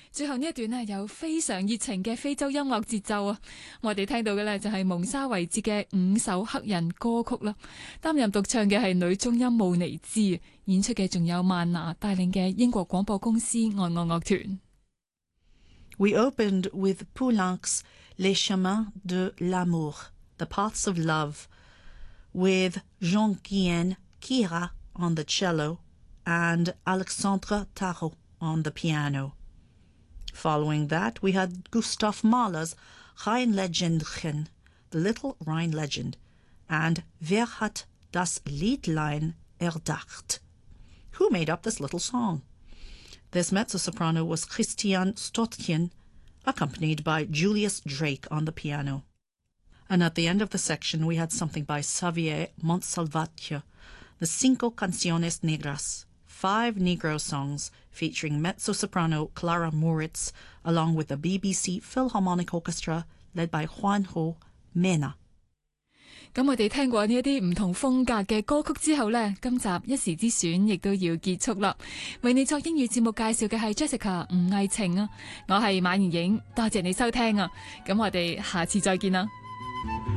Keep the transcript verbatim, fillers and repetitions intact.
最後呢一段呢，有非常熱情嘅非洲音樂節奏啊！我哋聽到嘅呢，就係蒙沙維節嘅五首黑人歌曲啦。擔任獨唱嘅係女中音慕尼茲，演出嘅仲有曼娜帶領嘅英國廣播公司愛樂樂團。 We opened with Poulenc's Les Chemins de l'Amour, The Paths of Love, with Jean-Guyen Kira on the cello and Alexandre Tarot on the piano. Following that, we had Gustav Mahler's Rheinlegendchen, The Little Rhine Legend, and Wer hat das Liedlein erdacht? Who made up this little song? This mezzo-soprano was Christian Stottchen, accompanied by Julius Drake on the piano. And at the end of the section, we had something by Xavier Montsalvatje, the Cinco Canciones Negras, five Negro songs featuring mezzo-soprano Clara Moritz, along with the B B C Philharmonic Orchestra led by Juanjo Mena. 咁我哋聽過呢一啲唔同風格嘅歌曲之後呢，今集一時之選亦都要結束啦。為你作英語節目介紹嘅係 Jessica 吳藝晴啊，我係馬妍影，多謝你收聽啊，咁我哋下次再見啦。